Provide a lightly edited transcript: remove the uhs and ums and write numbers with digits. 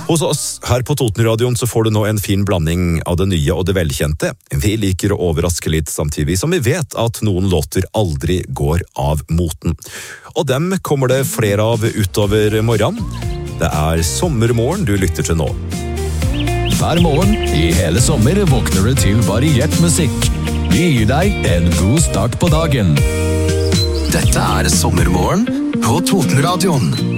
Hos oss her på Totenradioen så får du nå en fin blanding av det nye og det velkjente. Vi liker å overraske litt samtidig som vi vet at noen låter aldri går av moten. Og dem kommer det flere av utover morgenen. Det er Sommermorgen du lytter til nå. Hver morgen i hele sommer våkner du til variert musikk. Vi gir deg en god start på dagen. Dette er Sommermorgen på Totenradioen.